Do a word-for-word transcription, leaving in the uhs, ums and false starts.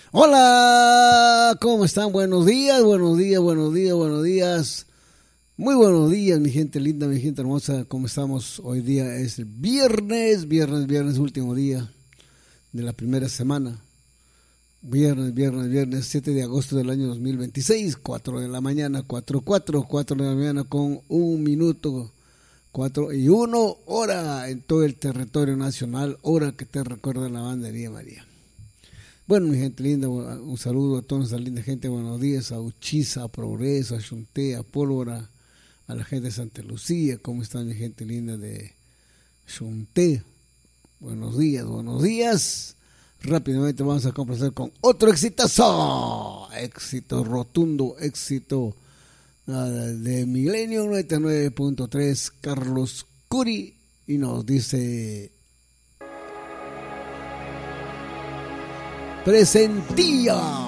Hola, ¿cómo están? Buenos días, buenos días, buenos días, buenos días. Muy buenos días, mi gente linda, mi gente hermosa. ¿Cómo estamos? Hoy día es viernes, viernes, viernes, último día de la primera semana. Viernes, viernes, viernes, siete de agosto del año dos mil veintiséis, cuatro de la mañana, cuatro, cuatro, cuatro de la mañana con un minuto, cuatro y uno hora en todo el territorio nacional, hora que te recuerda la bandería María. Bueno, mi gente linda, un saludo a toda esa linda gente, buenos días a Uchiza, a Progreso, a Xunté, a Pólvora, a la gente de Santa Lucía. ¿Cómo están mi gente linda de Xunté? Buenos días, buenos días. Rápidamente vamos a complacer con otro exitazo, éxito rotundo, éxito uh, de Milenio noventa y nueve punto tres, Carlos Curi, y nos dice: presentía.